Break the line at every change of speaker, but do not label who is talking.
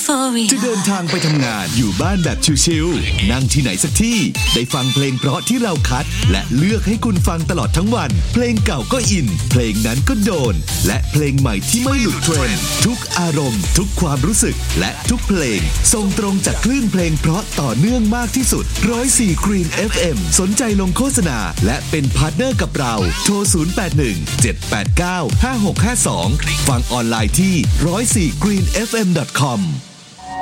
euphoria
จะเดินทางไปทำงานอยู่บ้านแบบชิลๆนั่งที่ไหนสักที่ได้ฟังเพลงเพราะที่เราคัดและเลือกให้คุณฟังตลอดทั้งวันเพลงเก่าก็อินเพลงนั้นก็โดนและเพลงใหม่ที่ไม่หลุดเทรนด์ทุกอารมณ์ทุกความรู้สึกและทุกเพลงส่งตรงจากคลื่นเพลงเพราะต่อเนื่องมากที่สุด104 Green FM สนใจลงโฆษณาและเป็นพาร์ทเนอร์กับเราโทร081 789 5652ฟังออนไลน์ที่104greenfm.com